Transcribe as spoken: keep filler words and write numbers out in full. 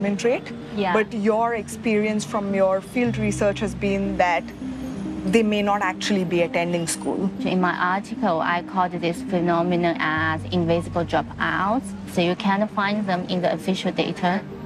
rate, Yeah. but your experience from your field research has been that they may not actually be attending school. In my article, I called this phenomenon as invisible dropouts. So you can't find them in the official data.